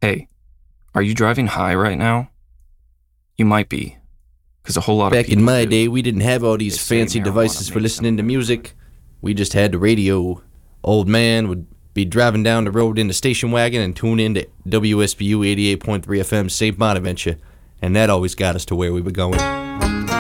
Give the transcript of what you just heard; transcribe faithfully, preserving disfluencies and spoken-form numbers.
Hey, are you driving high right now? You might be, because a whole lot of Back people in my do. day, we didn't have all these They say fancy marijuana devices for makes listening to them music. We just had the radio. Old man would be driving down the road in the station wagon and tune in to W S B U eighty-eight point three F M Saint Bonaventure, and that always got us to where we were going.